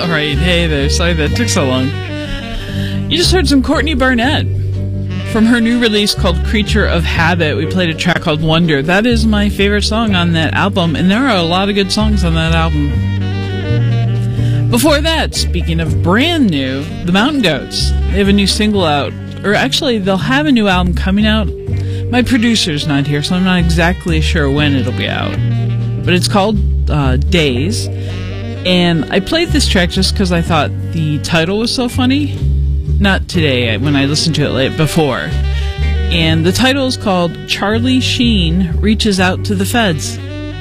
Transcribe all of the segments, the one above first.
Alright, hey there, sorry that took so long. You just heard some Courtney Barnett. From her new release called Creature of Habit, we played a track called Wonder. That is my favorite song on that album, and there are a lot of good songs on that album. Before that, speaking of brand new, the Mountain Goats. They have a new single out, or actually they'll have a new album coming out. My producer's not here, so I'm not exactly sure when it'll be out. But it's called Days, and I played this track just because I thought the title was so funny. Not today, when I listened to it before. And the title is called Charlie Sheen Reaches Out to the Feds.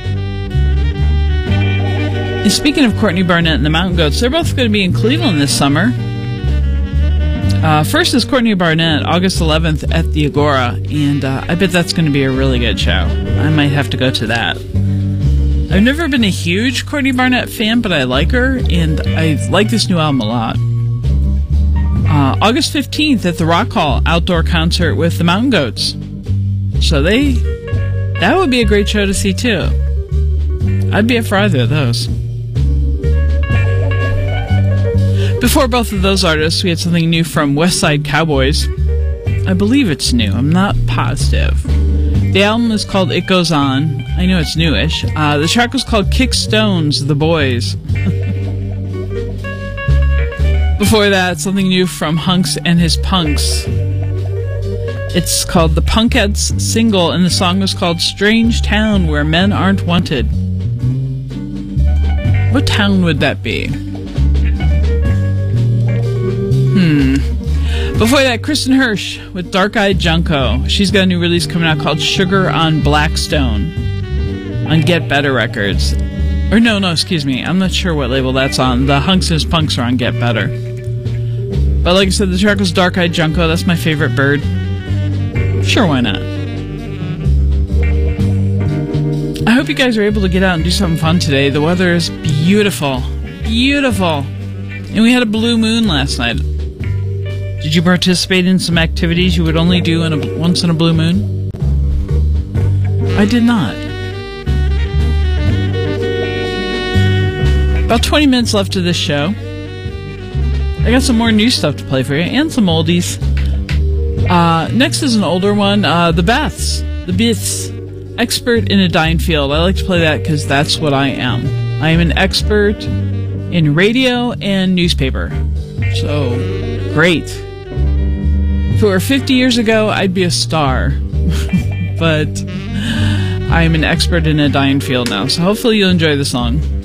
And speaking of Courtney Barnett and the Mountain Goats, they're both going to be in Cleveland this summer. First is Courtney Barnett, August 11th at the Agora, and I bet that's going to be a really good show. I might have to go to that. I've never been a huge Courtney Barnett fan, but I like her, and I like this new album a lot. August 15th at the Rock Hall outdoor concert with the Mountain Goats. So that would be a great show to see too. I'd be up for either of those. Before both of those artists, we had something new from West Side Cowboys. I believe it's new, I'm not positive. The album is called It Goes On. I know it's newish. The track was called Kick Stones, The Boys. Before that, something new from Hunks and His Punks. It's called the Punkettes single, and the song was called Strange Town Where Men Aren't Wanted. What town would that be? Before that, Kristen Hirsch with Dark Eyed Junko. She's got a new release coming out called Sugar on Blackstone on Get Better Records. Or no, excuse me. I'm not sure what label that's on. The Hunks and His Punks are on Get Better. But like I said, the track was Dark Eyed Junko. That's my favorite bird. Sure, why not? I hope you guys are able to get out and do something fun today. The weather is beautiful. Beautiful. And we had a blue moon last night. Did you participate in some activities you would only do once in a blue moon? I did not. About 20 minutes left of this show. I got some more new stuff to play for you, and some oldies. Next is an older one, The Beths. The Beths. Expert in a Dying Field. I like to play that because that's what I am. I am an expert in radio and newspaper. So, great. If it were 50 years ago, I'd be a star. But I am an expert in a dying field now, so hopefully you'll enjoy the song.